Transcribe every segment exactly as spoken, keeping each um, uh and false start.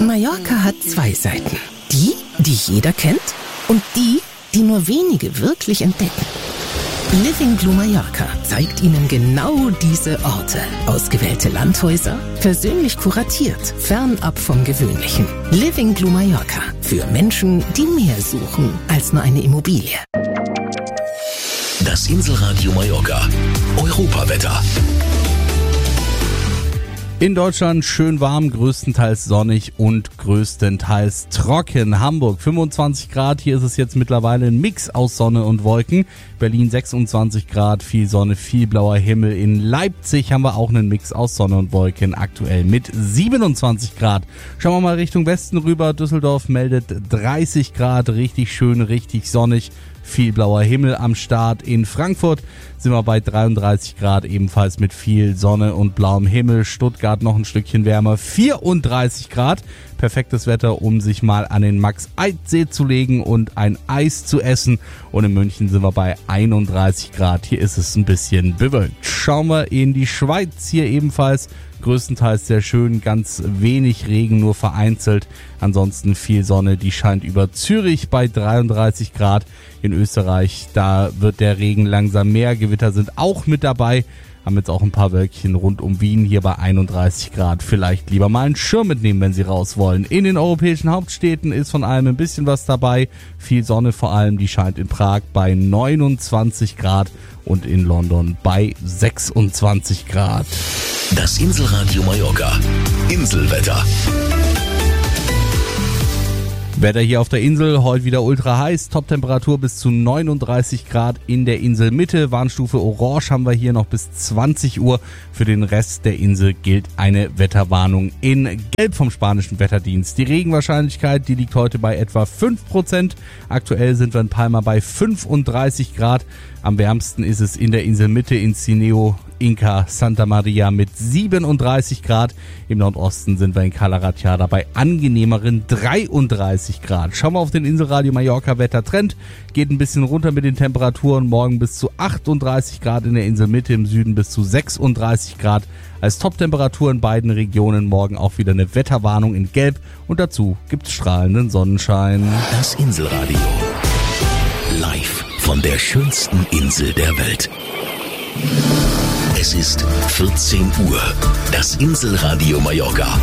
Mallorca hat zwei Seiten. Die, die jeder kennt und die, die nur wenige wirklich entdecken. Living Blue Mallorca zeigt Ihnen genau diese Orte. Ausgewählte Landhäuser, persönlich kuratiert, fernab vom Gewöhnlichen. Living Blue Mallorca. Für Menschen, die mehr suchen als nur eine Immobilie. Das Inselradio Mallorca. Europawetter. In Deutschland schön warm, größtenteils sonnig und größtenteils trocken. Hamburg fünfundzwanzig Grad, hier ist es jetzt mittlerweile ein Mix aus Sonne und Wolken. Berlin sechsundzwanzig Grad, viel Sonne, viel blauer Himmel. In Leipzig haben wir auch einen Mix aus Sonne und Wolken, aktuell mit siebenundzwanzig Grad. Schauen wir mal Richtung Westen rüber. Düsseldorf meldet dreißig Grad, richtig schön, richtig sonnig. Viel blauer Himmel am Start. In Frankfurt sind wir bei dreiunddreißig Grad, ebenfalls mit viel Sonne und blauem Himmel. Stuttgart noch ein Stückchen wärmer, vierunddreißig Grad. Perfektes Wetter, um sich mal an den Max-Eid-See zu legen und ein Eis zu essen. Und in München sind wir bei einunddreißig Grad. Hier ist es ein bisschen bewölkt. Schauen wir in die Schweiz, hier ebenfalls größtenteils sehr schön, ganz wenig Regen, nur vereinzelt. Ansonsten viel Sonne, die scheint über Zürich bei dreiunddreißig Grad. In Österreich, da wird der Regen langsam mehr. Gewitter sind auch mit dabei. Haben jetzt auch ein paar Wölkchen rund um Wien, hier bei einunddreißig Grad. Vielleicht lieber mal einen Schirm mitnehmen, wenn Sie raus wollen. In den europäischen Hauptstädten ist von allem ein bisschen was dabei. Viel Sonne vor allem, die scheint in Prag bei neunundzwanzig Grad und in London bei sechsundzwanzig Grad. Das Inselradio Mallorca. Inselwetter. Wetter hier auf der Insel, heute wieder ultra heiß, Toptemperatur bis zu neununddreißig Grad in der Inselmitte. Warnstufe Orange haben wir hier noch bis zwanzig Uhr. Für den Rest der Insel gilt eine Wetterwarnung in Gelb vom spanischen Wetterdienst. Die Regenwahrscheinlichkeit, die liegt heute bei etwa fünf Prozent. Aktuell sind wir in Palma bei fünfunddreißig Grad. Am wärmsten ist es in der Inselmitte in Cineo, Inca, Santa Maria mit siebenunddreißig Grad. Im Nordosten sind wir in Cala Ratjada bei angenehmeren dreiunddreißig Grad. Schauen wir auf den Inselradio Mallorca Wettertrend. Geht ein bisschen runter mit den Temperaturen. Morgen bis zu achtunddreißig Grad in der Inselmitte, im Süden bis zu sechsunddreißig Grad. Als Toptemperatur in beiden Regionen morgen auch wieder eine Wetterwarnung in Gelb. Und dazu gibt's strahlenden Sonnenschein. Das Inselradio. Live von der schönsten Insel der Welt. Es ist vierzehn Uhr. Das Inselradio Mallorca.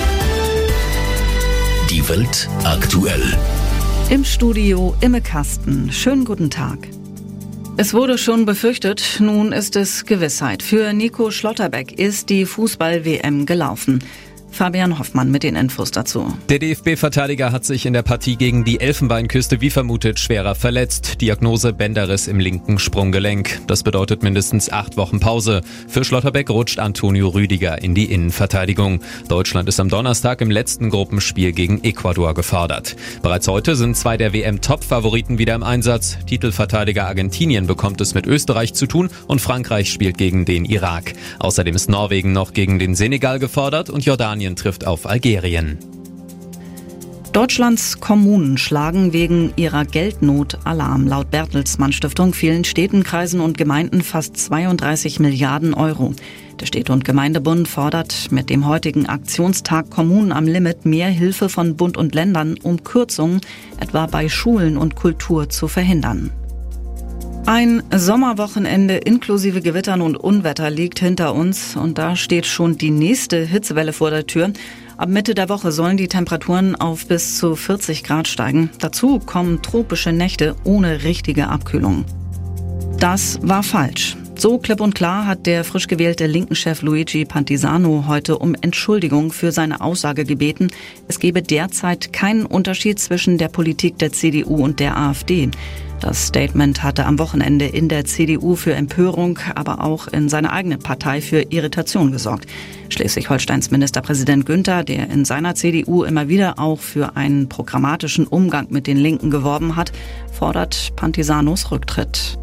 Die Welt aktuell. Im Studio Imme Kasten. Schönen guten Tag. Es wurde schon befürchtet, nun ist es Gewissheit. Für Nico Schlotterbeck ist die Fußball-W M gelaufen. Fabian Hoffmann mit den Infos dazu. Der D F B-Verteidiger hat sich in der Partie gegen die Elfenbeinküste wie vermutet schwerer verletzt. Diagnose Bänderriss im linken Sprunggelenk. Das bedeutet mindestens acht Wochen Pause. Für Schlotterbeck rutscht Antonio Rüdiger in die Innenverteidigung. Deutschland ist am Donnerstag im letzten Gruppenspiel gegen Ecuador gefordert. Bereits heute sind zwei der W M-Top-Favoriten wieder im Einsatz. Titelverteidiger Argentinien bekommt es mit Österreich zu tun und Frankreich spielt gegen den Irak. Außerdem ist Norwegen noch gegen den Senegal gefordert und Jordanien trifft auf Algerien. Deutschlands Kommunen schlagen wegen ihrer Geldnot Alarm. Laut Bertelsmann Stiftung fehlen Städten, Kreisen und Gemeinden fast zweiunddreißig Milliarden Euro. Der Städte- und Gemeindebund fordert mit dem heutigen Aktionstag Kommunen am Limit mehr Hilfe von Bund und Ländern, um Kürzungen etwa bei Schulen und Kultur zu verhindern. Ein Sommerwochenende inklusive Gewittern und Unwetter liegt hinter uns und da steht schon die nächste Hitzewelle vor der Tür. Ab Mitte der Woche sollen die Temperaturen auf bis zu vierzig Grad steigen. Dazu kommen tropische Nächte ohne richtige Abkühlung. Das war falsch. So klipp und klar hat der frisch gewählte Linken-Chef Luigi Pantisano heute um Entschuldigung für seine Aussage gebeten. Es gebe derzeit keinen Unterschied zwischen der Politik der C D U und der AfD. Das Statement hatte am Wochenende in der C D U für Empörung, aber auch in seiner eigenen Partei für Irritation gesorgt. Schleswig-Holsteins Ministerpräsident Günther, der in seiner C D U immer wieder auch für einen programmatischen Umgang mit den Linken geworben hat, fordert Pantisanos Rücktritt.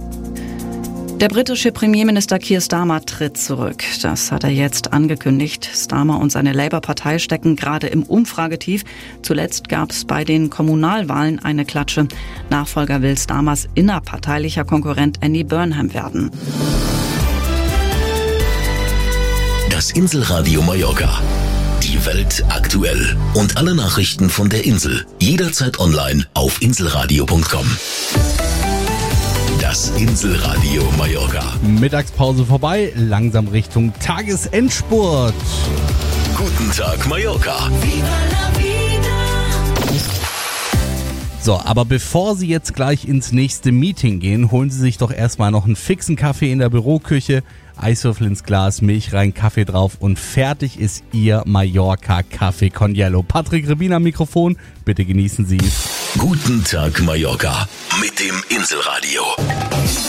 Der britische Premierminister Keir Starmer tritt zurück. Das hat er jetzt angekündigt. Starmer und seine Labour-Partei stecken gerade im Umfragetief. Zuletzt gab es bei den Kommunalwahlen eine Klatsche. Nachfolger will Starmers innerparteilicher Konkurrent Andy Burnham werden. Das Inselradio Mallorca. Die Welt aktuell. Und alle Nachrichten von der Insel. Jederzeit online auf inselradio punkt com. Das Inselradio Mallorca. Mittagspause vorbei, langsam Richtung Tagesendspurt. Guten Tag Mallorca. So, aber bevor Sie jetzt gleich ins nächste Meeting gehen, holen Sie sich doch erstmal noch einen fixen Kaffee in der Büroküche, Eiswürfel ins Glas, Milch rein, Kaffee drauf und fertig ist Ihr Mallorca Kaffee con Hielo. Patrick Rebin am Mikrofon, bitte genießen Sie es. Guten Tag Mallorca mit dem Inselradio.